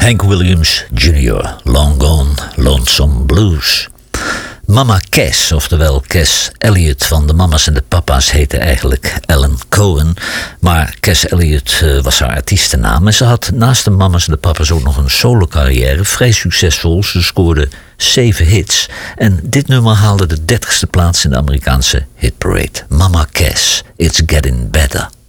Hank Williams Jr., Long Gone, Lonesome Blues. Mama Cass, oftewel Cass Elliot van de Mama's en de Papa's, heette eigenlijk Ellen Cohen. Maar Cass Elliot was haar artiestennaam. En ze had naast de Mama's en de Papa's ook nog een solo-carrière. Vrij succesvol. Ze scoorde 7 hits. En dit nummer haalde de 30ste plaats in de Amerikaanse hitparade. Mama Cass, It's Getting Better.